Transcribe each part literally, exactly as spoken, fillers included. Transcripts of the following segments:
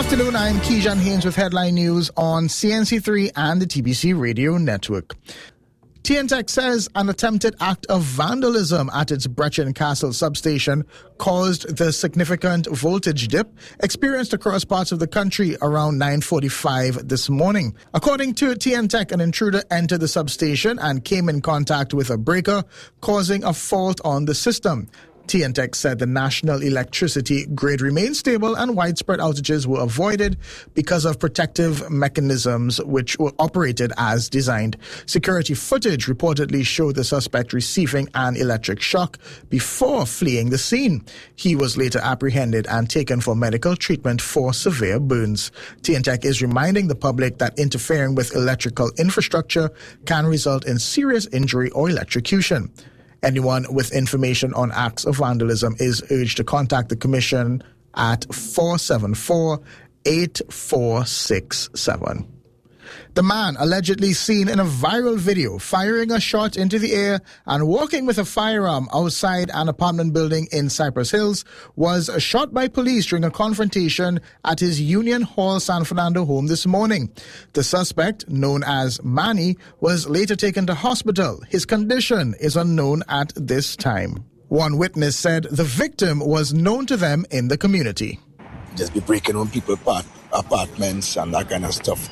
afternoon, I'm Keejan Haynes with Headline News on C N C three and the T B C Radio Network. T N T E C says an attempted act of vandalism at its Brechin Castle substation caused the significant voltage dip experienced across parts of the country around nine forty-five this morning. According to T N T E C, an intruder entered the substation and came in contact with a breaker, causing a fault on the system. T N T E C said the national electricity grid remained stable and widespread outages were avoided because of protective mechanisms which were operated as designed. Security footage reportedly showed the suspect receiving an electric shock before fleeing the scene. He was later apprehended and taken for medical treatment for severe burns. T N T E C is reminding the public that interfering with electrical infrastructure can result in serious injury or electrocution. Anyone with information on acts of vandalism is urged to contact the Commission at four seven four, eight four six seven. The man allegedly seen in a viral video firing a shot into the air and walking with a firearm outside an apartment building in Cypress Hills was shot by police during a confrontation at his Union Hall San Fernando home this morning. The suspect, known as Manny, was later taken to hospital. His condition is unknown at this time. One witness said the victim was known to them in the community. Just be breaking on people's part- apartments and that kind of stuff.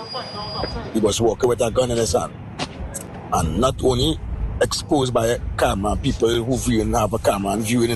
He was walking with a gun in his hand, and not only exposed by a camera, people who viewing have a camera and viewing it,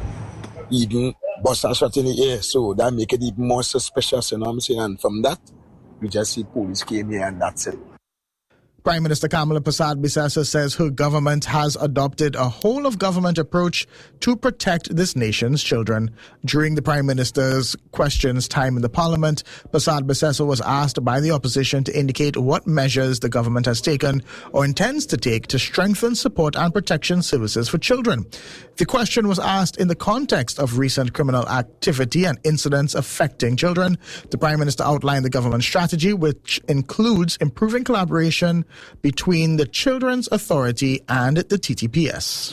even bust a shot in the air, so that make it even more suspicious, you know what I'm saying? And from that, we just see police came here and that's it. Prime Minister Kamala Persad-Bissessar says her government has adopted a whole-of-government approach to protect this nation's children. During the Prime Minister's questions time in the Parliament, Persad-Bissessar was asked by the opposition to indicate what measures the government has taken or intends to take to strengthen support and protection services for children. The question was asked in the context of recent criminal activity and incidents affecting children. The Prime Minister outlined the government strategy, which includes improving collaboration between the Children's Authority and the T T P S.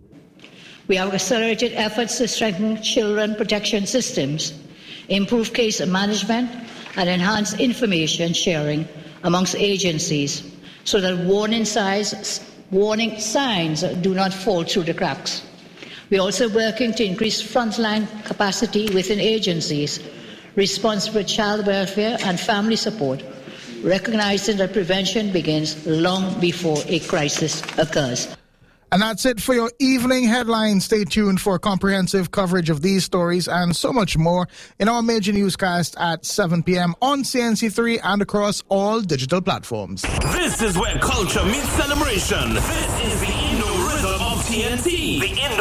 We have accelerated efforts to strengthen children protection systems, improve case management, and enhance information sharing amongst agencies so that warning signs, warning signs do not fall through the cracks. We are also working to increase frontline capacity within agencies responsible for child welfare and family support, recognizing that prevention begins long before a crisis occurs. And that's it for your evening headlines. Stay tuned for comprehensive coverage of these stories and so much more in our major newscast at seven p.m. on C N C three and across all digital platforms. This is where culture meets celebration. This is the Indo Rhythm of T N T. The Indo